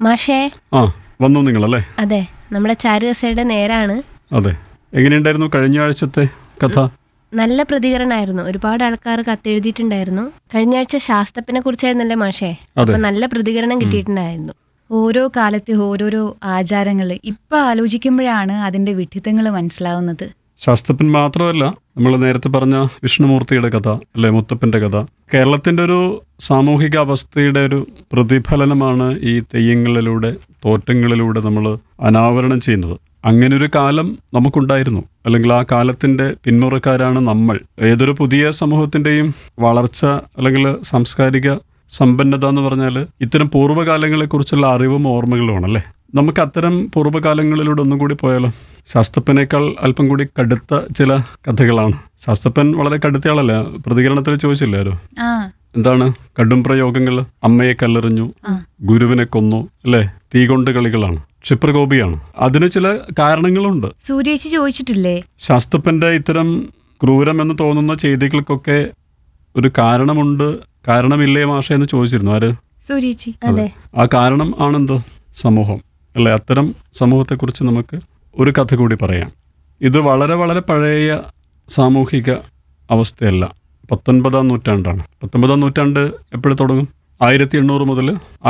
മാഷേ. ആ വന്നു നിങ്ങളല്ലേ? അതെ, നമ്മുടെ ചാരുകസയുടെ നേരാണ്. അതെ, എങ്ങനെയുണ്ടായിരുന്നു കഴിഞ്ഞ ആഴ്ചത്തെ കഥ? നല്ല പ്രതികരണമായിരുന്നു. ഒരുപാട് ആൾക്കാർ കത്തെഴുതിയിട്ടുണ്ടായിരുന്നു. കഴിഞ്ഞ ആഴ്ച ശാസ്ത്രത്തിനെ കുറിച്ചായിരുന്നല്ലേ മാഷേ? അപ്പൊ നല്ല പ്രതികരണം കിട്ടിയിട്ടുണ്ടായിരുന്നു. ഓരോ കാലത്തെ ഓരോരോ ആചാരങ്ങൾ ഇപ്പൊ ആലോചിക്കുമ്പോഴാണ് അതിന്റെ വിഡ്ഢിത്തങ്ങൾ മനസ്സിലാവുന്നത്. ശാസ്ത്രപ്പൻ മാത്രമല്ല, നമ്മൾ നേരത്തെ പറഞ്ഞ വിഷ്ണുമൂർത്തിയുടെ കഥ അല്ലെ, മുത്തപ്പന്റെ കഥ, കേരളത്തിന്റെ ഒരു സാമൂഹിക അവസ്ഥയുടെ ഒരു പ്രതിഫലനമാണ് ഈ തെയ്യങ്ങളിലൂടെ, തോറ്റങ്ങളിലൂടെ നമ്മൾ അനാവരണം ചെയ്യുന്നത്. അങ്ങനൊരു കാലം നമുക്കുണ്ടായിരുന്നു, അല്ലെങ്കിൽ ആ കാലത്തിന്റെ പിന്മുറക്കാരാണ് നമ്മൾ. ഏതൊരു പുതിയ സമൂഹത്തിന്റെയും വളർച്ച അല്ലെങ്കിൽ സാംസ്കാരിക സമ്പന്നത എന്ന് പറഞ്ഞാൽ ഇത്തരം പൂർവ്വകാലങ്ങളെക്കുറിച്ചുള്ള അറിവും ഓർമ്മകളുമാണ് അല്ലേ. നമുക്ക് അത്തരം പൂർവ്വകാലങ്ങളിലൂടെ ഒന്നും കൂടി പോയാലോ? ശാസ്ത്രപ്പനേക്കാൾ അല്പം കൂടി കടുത്ത ചില കഥകളാണ്. ശാസ്ത്രപ്പൻ വളരെ കടുത്തയാളല്ലേ? പ്രതികരണത്തിൽ ചോദിച്ചില്ലാരോ എന്താണ് കടും പ്രയോഗങ്ങൾ? അമ്മയെ കല്ലെറിഞ്ഞു, ഗുരുവിനെ കൊന്നു അല്ലേ, തീ കൊണ്ട് കളികളാണ്, ക്ഷിപ്രകോപിയാണ്. അതിന് ചില കാരണങ്ങളുണ്ട്. സൂര്യേച്ചി ചോദിച്ചിട്ടില്ലേ ശാസ്ത്രപ്പന്റെ ഇത്തരം ക്രൂരമെന്ന് തോന്നുന്ന ചെയ്തികൾക്കൊക്കെ ഒരു കാരണമുണ്ട്, കാരണമില്ലേ മാഷ എന്ന് ചോദിച്ചിരുന്നു. ആര്? സൂര്യേച്ചി. അതെ, ആ കാരണം ആണെന്ത്? സമൂഹം അല്ലെ. അത്തരം സമൂഹത്തെക്കുറിച്ച് നമുക്ക് ഒരു കഥ കൂടി പറയാം. ഇത് വളരെ വളരെ പഴയ സാമൂഹിക അവസ്ഥയല്ല, 19-ാം നൂറ്റാണ്ടാണ്. 19-ാം നൂറ്റാണ്ട് എപ്പോഴും തുടങ്ങും? 1800 മുതൽ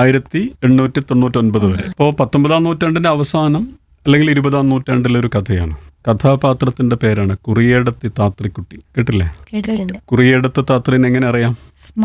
1899 വരെ. ഇപ്പോൾ 19-ാം നൂറ്റാണ്ടിന്റെ അവസാനം അല്ലെങ്കിൽ 20-ാം നൂറ്റാണ്ടിലെ ഒരു കഥയാണ്. കഥാപാത്രത്തിന്റെ പേരാണ് കുറിയേടത്തി താത്രിക്കുട്ടി. കേട്ടില്ലേ? കേട്ടിട്ടുണ്ട്. കുറിയേടത്ത് താത്രിനെ എങ്ങനെ അറിയാം?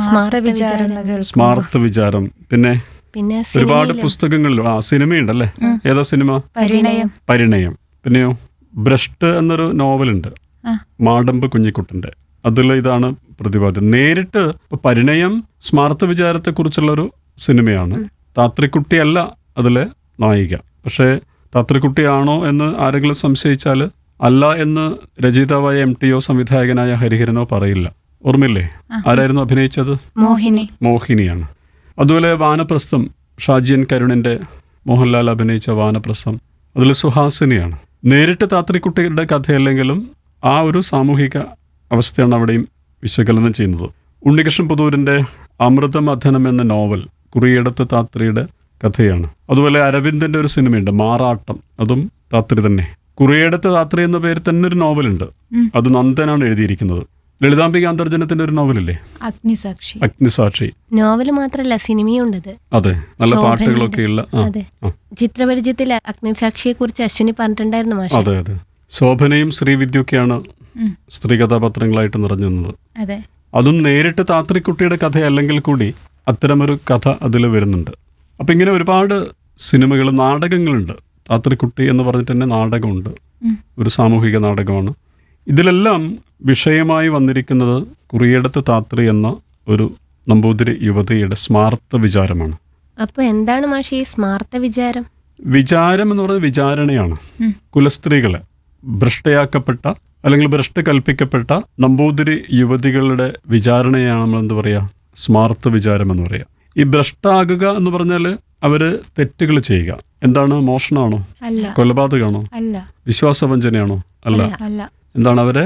സ്മാർത്ത വിചാരം. പിന്നെ ഒരുപാട് പുസ്തകങ്ങളിലും സിനിമയുണ്ടല്ലേ. ഏതാ സിനിമ? പരിണയം. പിന്നെയോ ഭ്രഷ്ട് എന്നൊരു നോവലുണ്ട്, മാടമ്പ് കുഞ്ഞിക്കുട്ടന്റെ. അതിൽ ഇതാണ് പ്രതിപാദ്യം. നേരിട്ട് പരിണയം സ്മാർത്ത വിചാരത്തെക്കുറിച്ചുള്ളൊരു സിനിമയാണ്. താത്രിക്കുട്ടിയല്ല അതിലെ നായിക. പക്ഷേ താത്രിക്കുട്ടിയാണോ എന്ന് ആരെങ്കിലും സംശയിച്ചാൽ അല്ല എന്ന് രചയിതാവായ MTO സംവിധായകനായ ഹരിഹരനോ പറയില്ല. ഓർമ്മയില്ലേ? ആരായിരുന്നു അഭിനയിച്ചത്? മോഹിനിയാണ്. അതുപോലെ വാനപ്രസ്ഥം, ഷാജിയൻ കരുണിന്റെ മോഹൻലാൽ അഭിനയിച്ച വാനപ്രസ്ഥം, അതിൽ സുഹാസിനിയാണ്. നേരിട്ട് താത്രിക്കുട്ടിയുടെ കഥയല്ലെങ്കിലും ആ ഒരു സാമൂഹിക അവസ്ഥയാണ് അവിടെയും വിശകലനം ചെയ്യുന്നത്. ഉണ്ണികൃഷ്ണൻ പുതൂരിന്റെ അമൃതമഥനം എന്ന നോവൽ കുറിയേടത്ത് താത്രിയുടെ കഥയാണ്. അതുപോലെ അരവിന്ദന്റെ ഒരു സിനിമയുണ്ട് മാറാട്ടം, അതും താത്രി തന്നെ. കുറിയേടത്ത് താത്രി എന്ന പേര് തന്നെ ഒരു നോവലുണ്ട്, അത് നന്ദനാണ് എഴുതിയിരിക്കുന്നത്. ലളിതാംബിക അന്തർജനത്തിന്റെ ഒരു നോവലില്ലേ, അഗ്നിസാക്ഷി. നോവല് മാത്രല്ല, സിനിമയും ഉണ്ടത്. അതെ, നല്ല പാട്ടുകളൊക്കെയുള്ള. അതെ, ചിത്രപരിചയത്തിൽ അഗ്നിസാക്ഷിയെ കുറിച്ച് അശ്വിനി പറഞ്ഞിട്ടുണ്ടായിരുന്നു മാഷെ. അതെ അതെ, ശോഭനയും ശ്രീവിദ്യൊക്കെയാണ് സ്ത്രീ കഥാപാത്രങ്ങളായിട്ട് നിറഞ്ഞു നിന്നത്. അതും നേരിട്ട് താത്രിക്കുട്ടിയുടെ കഥയല്ലെങ്കിൽ കൂടി അത്തരമൊരു കഥ അതിൽ വരുന്നുണ്ട്. അപ്പം ഇങ്ങനെ ഒരുപാട് സിനിമകൾ, നാടകങ്ങളുണ്ട്. താത്രിക്കുട്ടി എന്ന് പറഞ്ഞിട്ട് തന്നെ നാടകമുണ്ട്, ഒരു സാമൂഹിക നാടകമാണ്. ഇതിലെല്ലാം വിഷയമായി വന്നിരിക്കുന്നത് കുറിയേടത്ത് താത്രി എന്ന ഒരു നമ്പൂതിരി യുവതിയുടെ സ്മാർത്ത വിചാരമാണ്. അപ്പൊ എന്താണ് മാഷി ഈ സ്മാർത്ത വിചാരം? വിചാരം എന്ന് പറയുന്നത് വിചാരണയാണ്. കുലസ്ത്രീകളെ, ഭ്രഷ്ടയാക്കപ്പെട്ട അല്ലെങ്കിൽ ഭ്രഷ്ട് കൽപ്പിക്കപ്പെട്ട നമ്പൂതിരി യുവതികളുടെ വിചാരണയാണ് നമ്മൾ എന്ത് പറയുക, സ്മാർത്ത വിചാരം എന്ന് പറയുക. ഈ ഭ്രഷ്ടാകുക എന്ന് പറഞ്ഞാൽ അവര് തെറ്റുകൾ ചെയ്യുക. എന്താണ്? മോഷണമാണോ? കൊലപാതകമാണോ? വിശ്വാസവഞ്ചനയാണോ? അല്ല. എന്താണ്? അവരെ